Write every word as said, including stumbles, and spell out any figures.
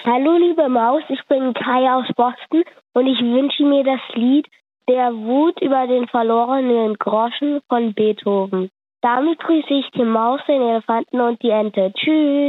Hallo liebe Maus, ich bin Kai aus Boston und ich wünsche mir das Lied Der Wut über den verlorenen Groschen von Beethoven. Damit grüße ich die Maus, den Elefanten und die Ente. Tschüss.